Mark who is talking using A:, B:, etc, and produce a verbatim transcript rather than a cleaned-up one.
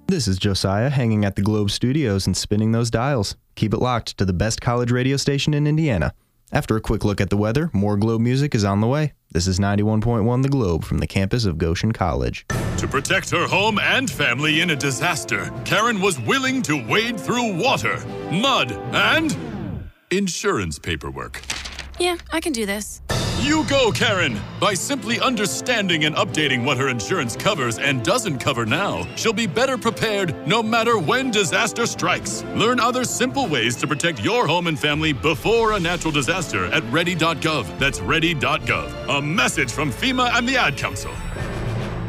A: This is Josiah hanging at the Globe Studios and spinning those dials. Keep it locked to the best college radio station in Indiana. After a quick look at the weather, more Globe music is on the way. This is ninety-one point one The Globe from the campus of Goshen College.
B: To protect her home and family in a disaster, Karen was willing to wade through water, mud, and insurance paperwork.
C: Yeah, I can do this.
B: You go, Karen! By simply understanding and updating what her insurance covers and doesn't cover now, she'll be better prepared no matter when disaster strikes. Learn other simple ways to protect your home and family before a natural disaster at ready dot gov. That's ready dot gov. A message from FEMA and the Ad Council.